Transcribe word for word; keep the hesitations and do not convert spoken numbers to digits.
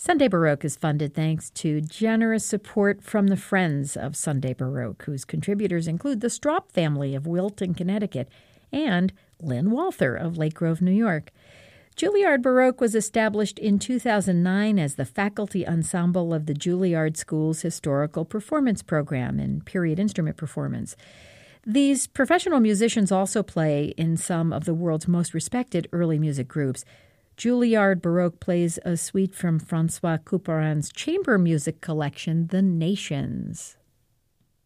Sunday Baroque is funded thanks to generous support from the Friends of Sunday Baroque, whose contributors include the Stroup family of Wilton, Connecticut, and Lynn Walther of Lake Grove, New York. Juilliard Baroque was established in two thousand nine as the faculty ensemble of the Juilliard School's Historical Performance Program in period instrument performance. These professional musicians also play in some of the world's most respected early music groups. Juilliard Baroque plays a suite from Francois Couperin's chamber music collection, The Nations.